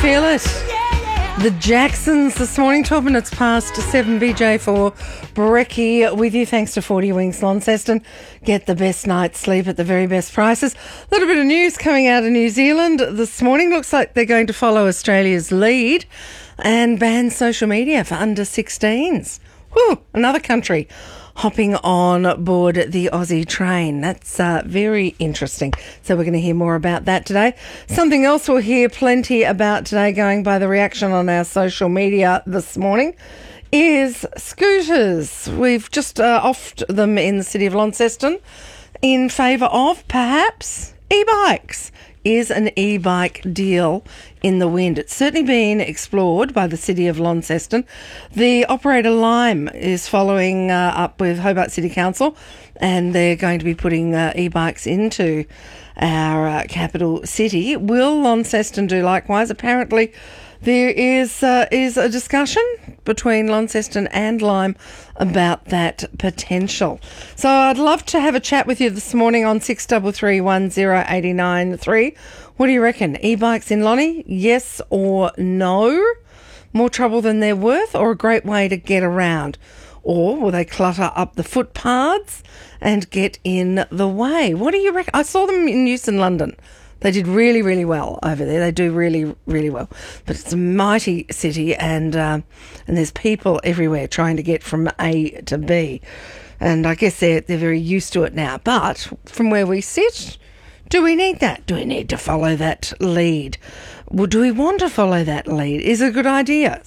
Feel it. The Jacksons this morning, 12 minutes past 7, BJ for Brekkie with you. Thanks to 40 Winks Launceston. Get the best night's sleep at the very best prices. A little bit of news coming out of New Zealand this morning. Looks like they're going to follow Australia's lead and ban social media for under 16s. Whew, another country hopping on board the Aussie train. That's very interesting. So we're going to hear more about that today. Something else we'll hear plenty about today, going by the reaction on our social media this morning, is scooters. We've just offed them in the city of Launceston in favour of, perhaps, e-bikes. Is an e-bike deal in the wind? It's certainly been explored by the city of Launceston. The operator Lime is following up with Hobart City Council, and they're going to be putting e-bikes into our capital city. Will Launceston do likewise? Apparently there is a discussion between Launceston and Lime about that potential. So I'd love to have a chat with you this morning on 63310893. What do you reckon? E-bikes in Lonnie? Yes or no? More trouble than they're worth, or a great way to get around? Or will they clutter up the footpaths and get in the way? What do you reckon? I saw them in Euston, London. They did really, really well over there. They do really, really well. But it's a mighty city, and there's people everywhere trying to get from A to B. And I guess they're very used to it now. But from where we sit, do we need that? Do we need to follow that lead? Well, do we want to follow that lead? Is it a good idea?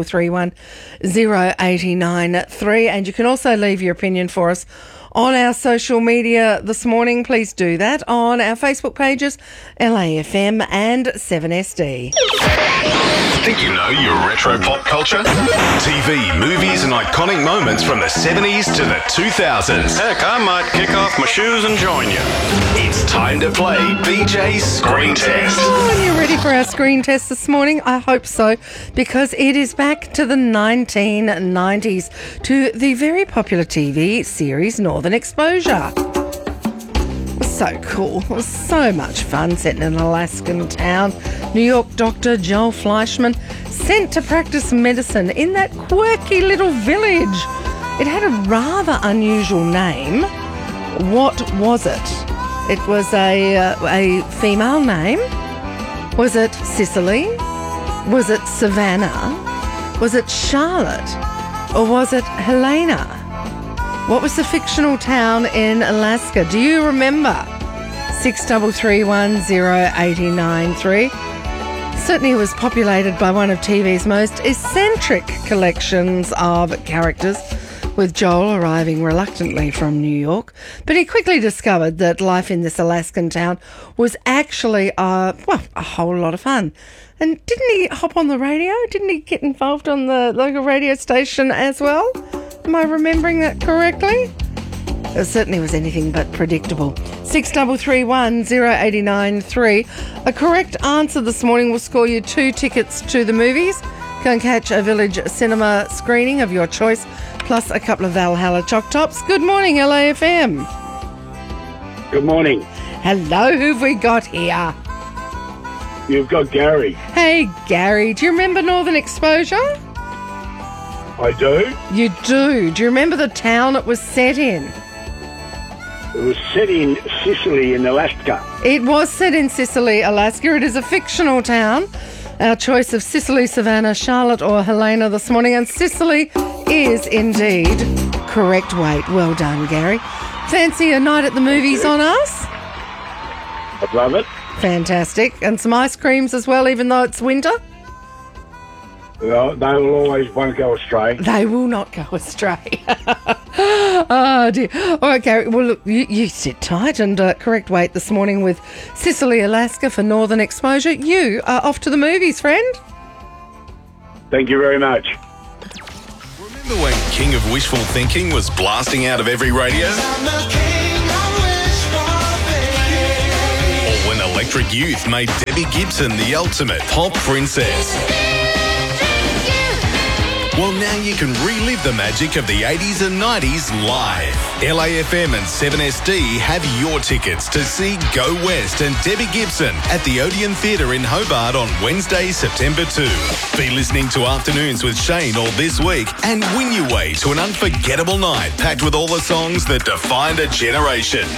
63310893. And you can also leave your opinion for us on our social media this morning. Please do that on our Facebook pages, LAFM and 7SD. Think you know your retro pop culture? TV, movies and iconic moments from the 70s to the 2000s. Heck, I might kick off my shoes and join you. It's time to play BJ's Screen Test. Oh, and you're ready for our screen test this morning? I hope so, because it is back to the 1990s, to the very popular TV series Northern Exposure. So cool. It was so much fun, set in an Alaskan town. New York doctor Joel Fleischman sent to practice medicine in that quirky little village. It had a rather unusual name. What was it? It was a female name. Was it Cicely? Was it Savannah? Was it Charlotte? Or was it Helena? What was the fictional town in Alaska? Do you remember? 63310893. Certainly it was populated by one of TV's most eccentric collections of characters, with Joel arriving reluctantly from New York. But he quickly discovered that life in this Alaskan town was actually, a whole lot of fun. And didn't he hop on the radio? Didn't he get involved on the local radio station as well? Am I remembering that correctly? It certainly was anything but predictable. 63310893. A correct answer this morning will score you 2 tickets to the movies. Go and catch a Village Cinema screening of your choice, plus a couple of Valhalla Choc Tops. Good morning, LAFM. Good morning. Hello, who've we got here? You've got Gary. Hey, Gary. Do you remember Northern Exposure? I do. You do. Do you remember the town it was set in? It was set in Sicily in Alaska. It was set in Sicily, Alaska. It is a fictional town. Our choice of Cicely, Savannah, Charlotte or Helena this morning. And Sicily is indeed correct. Wait, well done, Gary. Fancy a night at the movies on us? I'd love it. Fantastic. And some ice creams as well, even though it's winter? Well, they will always won't go astray. They will not go astray. Oh, dear. All right, Gary. Well, look, you sit tight and correct weight this morning with Sicily, Alaska for Northern Exposure. You are off to the movies, friend. Thank you very much. Remember when King of Wishful Thinking was blasting out of every radio? Or when Electric Youth made Debbie Gibson the ultimate pop princess? Well, now you can relive the magic of the 80s and 90s live. LAFM and 7SD have your tickets to see Go West and Debbie Gibson at the Odeon Theatre in Hobart on Wednesday, September 2. Be listening to Afternoons with Shane all this week and win your way to an unforgettable night packed with all the songs that defined a generation.